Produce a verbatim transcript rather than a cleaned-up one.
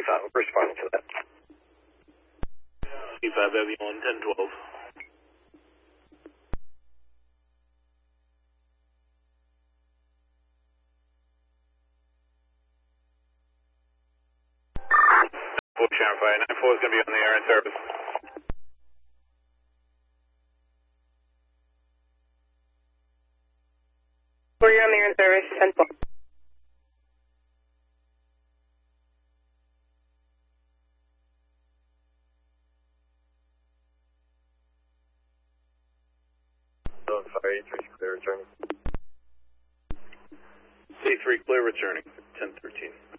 uh, responding to that. C five Heavy on ten twelve. four Channel five nine four is going to be on the air in service. We're on the air in service, ten twelve. Sorry, A three clear returning. C three clear returning, ten thirteen.